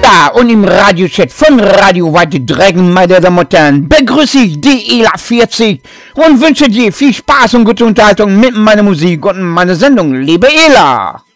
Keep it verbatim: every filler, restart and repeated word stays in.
Ja, und im Radiochat von Radio White Dragon, meine Damen und Herren, begrüße ich die Ela vierzig und wünsche dir viel Spaß und gute Unterhaltung mit meiner Musik und meiner Sendung, liebe Ela.